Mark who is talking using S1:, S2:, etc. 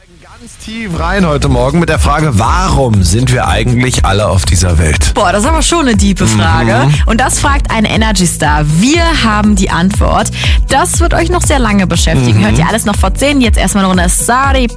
S1: Ganz tief rein heute Morgen mit der Frage, warum sind wir eigentlich alle auf dieser Welt?
S2: Boah, das ist aber schon eine diepe Frage. Und das fragt ein Energy-Star. Wir haben die Antwort. Das wird euch noch sehr lange beschäftigen. Hört ihr alles noch vor 10. Jetzt erstmal eine Runde Sorry